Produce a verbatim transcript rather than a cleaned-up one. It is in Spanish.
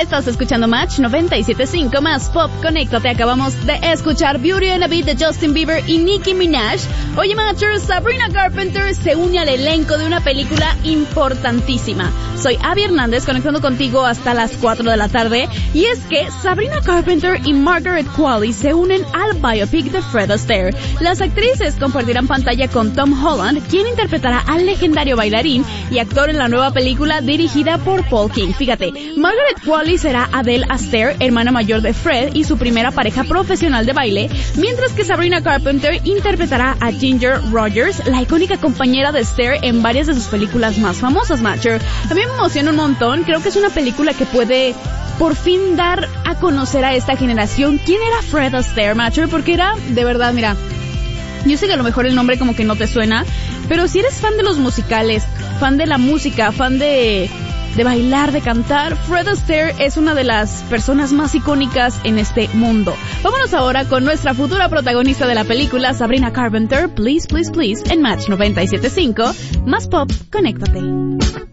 Estás escuchando Match noventa y siete punto cinco más Pop. Conéctate. Acabamos de escuchar Beauty and a Beat de Justin Bieber y Nicki Minaj. Oye, Matchers, Sabrina Carpenter se une al elenco de una película importantísima. Soy Abby Hernández, conectando contigo hasta las cuatro de la tarde. Y es que Sabrina Carpenter y Margaret Qualley se unen al biopic de Fred Astaire. Las actrices compartirán pantalla con Tom Holland, quien interpretará al legendario bailarín y actor en la nueva película dirigida por Paul King. Fíjate, Margaret Qualley será Adele Astaire, hermana mayor de Fred y su primera pareja profesional de baile, mientras que Sabrina Carpenter interpretará a Ginger Rogers, la icónica compañera de Astaire en varias de sus películas más famosas, Matcher. A mí me emociona un montón, creo que es una película que puede por fin dar a conocer a esta generación quién era Fred Astaire, Matcher, porque era, de verdad, mira, yo sé que a lo mejor el nombre como que no te suena, pero si eres fan de los musicales, fan de la música, fan de... de bailar, de cantar, Fred Astaire es una de las personas más icónicas en este mundo. Vámonos ahora con nuestra futura protagonista de la película, Sabrina Carpenter, Please, Please, Please, en Match noventa y siete punto cinco, más Pop, conéctate.